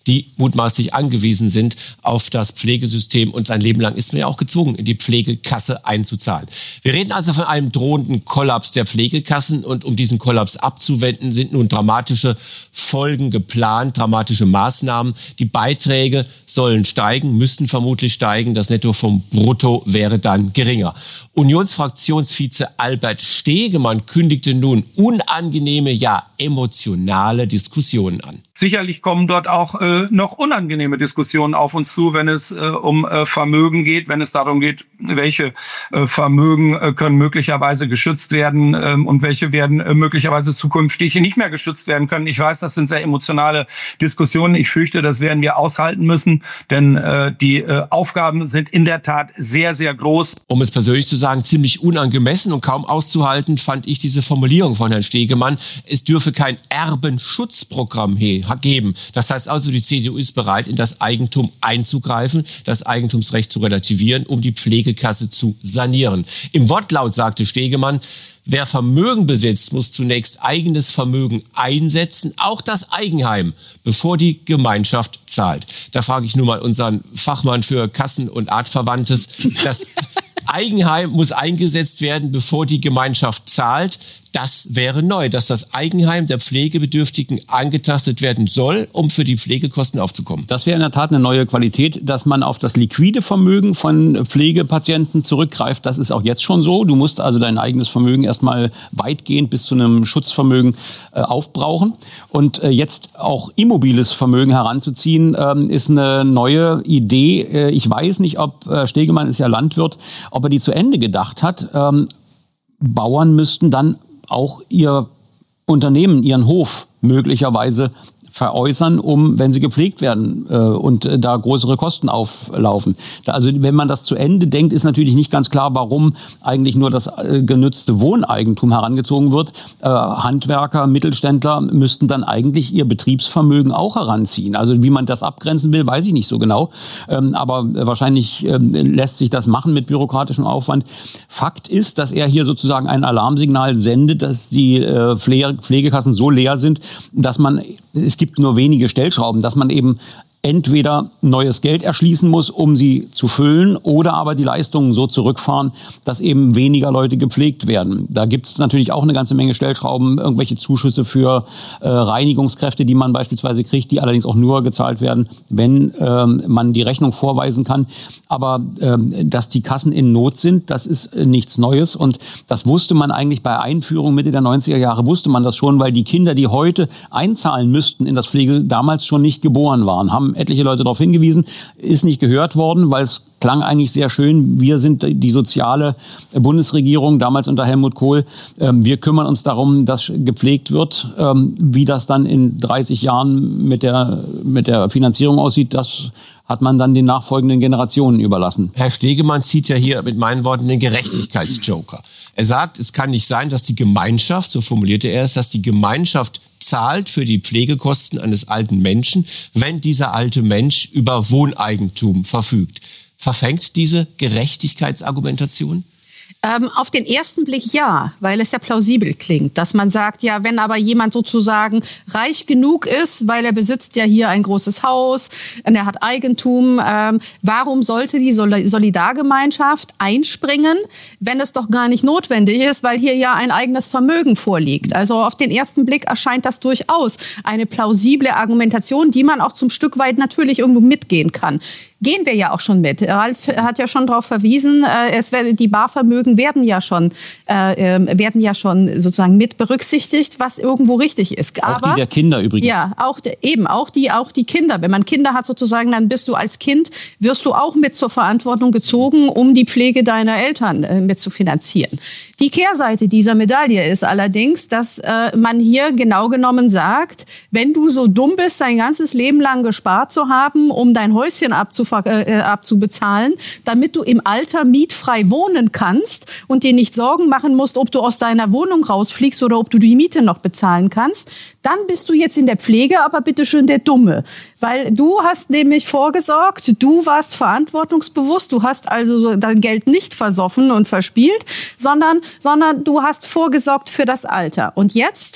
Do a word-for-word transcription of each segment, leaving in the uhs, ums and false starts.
die mutmaßlich angewiesen sind auf das Pflegesystem. Und sein Leben lang ist man ja auch gezwungen, in die Pflegekasse einzuzahlen. Wir reden also von einem drohenden Kollaps der Pflegekassen. Und um diesen Kollaps abzuwenden, sind nun dramatische Folgen geplant, dramatische Maßnahmen. Die Beiträge sollen steigen, müssten vermutlich steigen. Das Netto vom Brutto wäre dann geringer. Unionsfraktionsvize Albert Stegemann kündigte nun unangenehme, ja emotionale Diskussionen an. Sicherlich kommen dort auch äh, noch unangenehme Diskussionen auf uns zu, wenn es äh, um äh, Vermögen geht, wenn es darum geht, welche äh, Vermögen äh, können möglicherweise geschützt werden äh, und welche werden äh, möglicherweise zukünftig nicht mehr geschützt werden können. Ich weiß, das sind sehr emotionale Diskussionen. Ich fürchte, das werden wir aushalten müssen, denn äh, die äh, Aufgaben sind in der Tat sehr, sehr groß. Um es persönlich zu sagen, ziemlich unangemessen und kaum auszuhalten, fand ich diese Formulierung von Herrn Stegemann. Es dürfe kein Erbenschutzprogramm geben. Das heißt also, die C D U ist bereit, in das Eigentum einzugreifen, das Eigentumsrecht zu relativieren, um die Pflegekasse zu sanieren. Im Wortlaut sagte Stegemann, wer Vermögen besitzt, muss zunächst eigenes Vermögen einsetzen, auch das Eigenheim, bevor die Gemeinschaft zahlt. Da frage ich nur mal unseren Fachmann für Kassen- und Artverwandtes. Das Eigenheim muss eingesetzt werden, bevor die Gemeinschaft zahlt. Das wäre neu, dass das Eigenheim der Pflegebedürftigen angetastet werden soll, um für die Pflegekosten aufzukommen. Das wäre in der Tat eine neue Qualität, dass man auf das liquide Vermögen von Pflegepatienten zurückgreift. Das ist auch jetzt schon so. Du musst also dein eigenes Vermögen erstmal weitgehend bis zu einem Schutzvermögen äh, aufbrauchen. Und äh, jetzt auch immobiles Vermögen heranzuziehen, ähm, ist eine neue Idee. Äh, ich weiß nicht, ob äh, Stegemann ist ja Landwirt, ob er die zu Ende gedacht hat. Ähm, Bauern müssten dann auch ihr Unternehmen, ihren Hof möglicherweise veräußern, um, wenn sie gepflegt werden äh, und äh, da größere Kosten auflaufen. Da, also wenn man das zu Ende denkt, ist natürlich nicht ganz klar, warum eigentlich nur das äh, genützte Wohneigentum herangezogen wird. Äh, Handwerker, Mittelständler müssten dann eigentlich ihr Betriebsvermögen auch heranziehen. Also wie man das abgrenzen will, weiß ich nicht so genau. Ähm, aber äh, wahrscheinlich äh, lässt sich das machen mit bürokratischem Aufwand. Fakt ist, dass er hier sozusagen ein Alarmsignal sendet, dass die äh, Pflege- Pflegekassen so leer sind, dass man, es gibt nur wenige Stellschrauben, dass man eben entweder neues Geld erschließen muss, um sie zu füllen, oder aber die Leistungen so zurückfahren, dass eben weniger Leute gepflegt werden. Da gibt es natürlich auch eine ganze Menge Stellschrauben, irgendwelche Zuschüsse für äh, Reinigungskräfte, die man beispielsweise kriegt, die allerdings auch nur gezahlt werden, wenn ähm, man die Rechnung vorweisen kann. Aber ähm, dass die Kassen in Not sind, das ist äh, nichts Neues, und das wusste man eigentlich bei Einführung Mitte der neunziger Jahre, wusste man das schon, weil die Kinder, die heute einzahlen müssten in das Pflege, damals schon nicht geboren waren, haben etliche Leute darauf hingewiesen, ist nicht gehört worden, weil es klang eigentlich sehr schön. Wir sind die soziale Bundesregierung, damals unter Helmut Kohl. Wir kümmern uns darum, dass gepflegt wird. Wie das dann in dreißig Jahren mit der, mit der Finanzierung aussieht, das hat man dann den nachfolgenden Generationen überlassen. Herr Stegemann zieht ja hier mit meinen Worten den Gerechtigkeitsjoker. Er sagt, es kann nicht sein, dass die Gemeinschaft, so formulierte er es, dass die Gemeinschaft zahlt für die Pflegekosten eines alten Menschen, wenn dieser alte Mensch über Wohneigentum verfügt. Verfängt diese Gerechtigkeitsargumentation? Ähm, auf den ersten Blick ja, weil es ja plausibel klingt, dass man sagt, ja, wenn aber jemand sozusagen reich genug ist, weil er besitzt ja hier ein großes Haus und er hat Eigentum, ähm, warum sollte die Sol- Solidargemeinschaft einspringen, wenn es doch gar nicht notwendig ist, weil hier ja ein eigenes Vermögen vorliegt? Also auf den ersten Blick erscheint das durchaus eine plausible Argumentation, die man auch zum Stück weit natürlich irgendwo mitgehen kann. Gehen wir ja auch schon mit. Ralf hat ja schon darauf verwiesen, äh, es werden, die Barvermögen werden ja schon äh, äh, werden ja schon sozusagen mit berücksichtigt, was irgendwo richtig ist. Aber, auch die der Kinder übrigens. Ja, auch de, eben auch die auch die Kinder. Wenn man Kinder hat sozusagen, dann bist du als Kind wirst du auch mit zur Verantwortung gezogen, um die Pflege deiner Eltern äh, mit zu finanzieren. Die Kehrseite dieser Medaille ist allerdings, dass äh, man hier genau genommen sagt, wenn du so dumm bist, dein ganzes Leben lang gespart zu haben, um dein Häuschen abzufahren, Äh, abzubezahlen, damit du im Alter mietfrei wohnen kannst und dir nicht Sorgen machen musst, ob du aus deiner Wohnung rausfliegst oder ob du die Miete noch bezahlen kannst, dann bist du jetzt in der Pflege, aber bitteschön der Dumme. Weil du hast nämlich vorgesorgt, du warst verantwortungsbewusst, du hast also dein Geld nicht versoffen und verspielt, sondern, sondern du hast vorgesorgt für das Alter. Und jetzt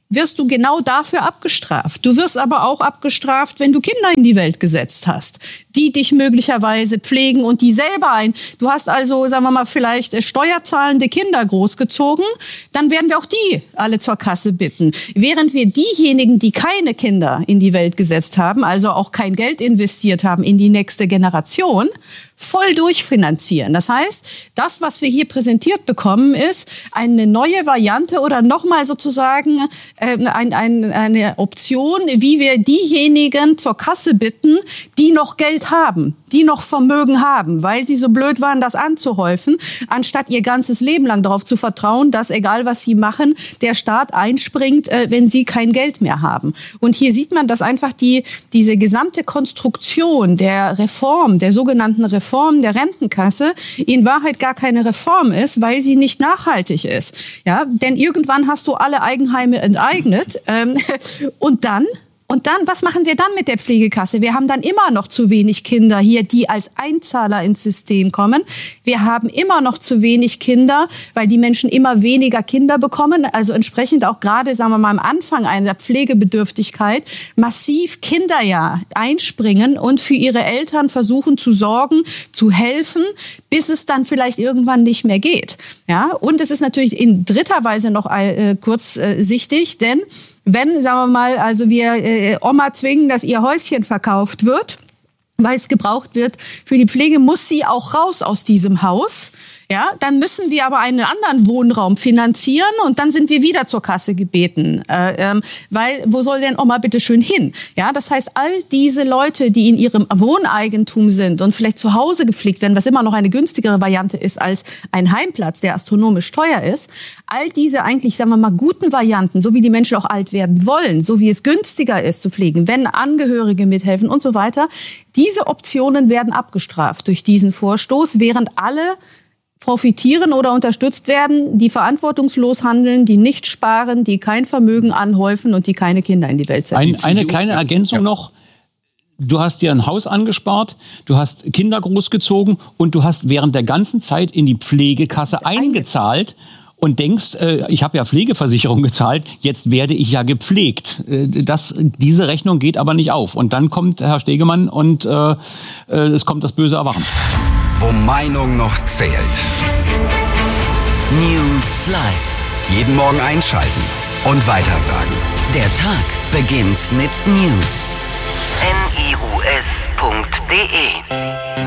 wirst du genau dafür abgestraft. Du wirst aber auch abgestraft, wenn du Kinder in die Welt gesetzt hast, die dich möglicherweise pflegen und die selber ein. Du hast also, sagen wir mal, vielleicht steuerzahlende Kinder großgezogen, dann werden wir auch die alle zur Kasse bitten. Während wir diejenigen, die keine Kinder in die Welt gesetzt haben, also auch kein Geld investiert haben in die nächste Generation, voll durchfinanzieren. Das heißt, das, was wir hier präsentiert bekommen, ist eine neue Variante oder nochmal sozusagen äh, ein, ein, eine Option, wie wir diejenigen zur Kasse bitten, die noch Geld haben, die noch Vermögen haben, weil sie so blöd waren, das anzuhäufen, anstatt ihr ganzes Leben lang darauf zu vertrauen, dass egal was sie machen, der Staat einspringt, äh, wenn sie kein Geld mehr haben. Und hier sieht man, dass einfach die diese gesamte Konstruktion der Reform, der sogenannten Reform der Rentenkasse in Wahrheit gar keine Reform ist, weil sie nicht nachhaltig ist. Ja, denn irgendwann hast du alle Eigenheime enteignet ähm, und dann Und dann, was machen wir dann mit der Pflegekasse? Wir haben dann immer noch zu wenig Kinder hier, die als Einzahler ins System kommen. Wir haben immer noch zu wenig Kinder, weil die Menschen immer weniger Kinder bekommen. Also entsprechend auch gerade, sagen wir mal, am Anfang einer Pflegebedürftigkeit massiv Kinder ja einspringen und für ihre Eltern versuchen zu sorgen, zu helfen, bis es dann vielleicht irgendwann nicht mehr geht. Ja, und es ist natürlich in dritter Weise noch äh, kurzsichtig, denn wenn, sagen wir mal, also wir äh, Oma zwingen, dass ihr Häuschen verkauft wird, weil es gebraucht wird für die Pflege, muss sie auch raus aus diesem Haus. Ja, dann müssen wir aber einen anderen Wohnraum finanzieren und dann sind wir wieder zur Kasse gebeten, äh, ähm, weil wo soll denn Oma bitte schön hin? Ja, das heißt, all diese Leute, die in ihrem Wohneigentum sind und vielleicht zu Hause gepflegt werden, was immer noch eine günstigere Variante ist als ein Heimplatz, der astronomisch teuer ist, all diese eigentlich, sagen wir mal, guten Varianten, so wie die Menschen auch alt werden wollen, so wie es günstiger ist zu pflegen, wenn Angehörige mithelfen und so weiter, diese Optionen werden abgestraft durch diesen Vorstoß, während alle profitieren oder unterstützt werden, die verantwortungslos handeln, die nicht sparen, die kein Vermögen anhäufen und die keine Kinder in die Welt setzen. Ein, eine kleine Ergänzung ja. noch. Du hast dir ein Haus angespart, du hast Kinder großgezogen und du hast während der ganzen Zeit in die Pflegekasse eingezahlt. Und denkst, äh, ich habe ja Pflegeversicherung gezahlt, jetzt werde ich ja gepflegt. Äh, das, diese Rechnung geht aber nicht auf. Und dann kommt Herr Stegemann und äh, äh, es kommt das böse Erwachen. Wo Meinung noch zählt. News Live. Jeden Morgen einschalten und weitersagen. Der Tag beginnt mit News. N I U S punkt D E